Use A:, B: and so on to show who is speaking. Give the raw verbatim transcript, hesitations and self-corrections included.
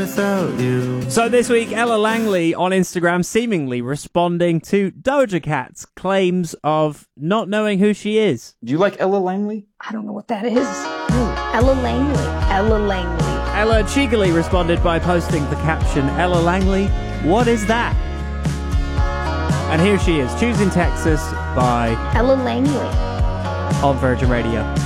A: without you.
B: So this week, Ella Langley on Instagram seemingly responding to Doja Cat's claims of not knowing who she is.
C: Do you like Ella Langley?
D: I don't know what that is. Ella Langley. Ella Langley.
B: Ella cheekily responded by posting the caption, Ella Langley, what is that? And here she is, Choosing Texas by
D: Ella Langley
B: on Virgin Radio.